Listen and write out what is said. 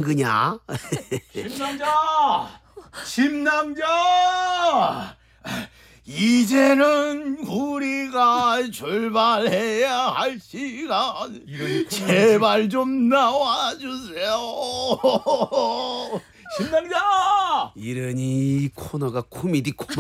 그냐? 심낭자! 심낭자! 이제는 우리가 출발해야 할 시간. 제발 좀 나와주세요. 심낭자! 이러니 이 코너가 코미디 코너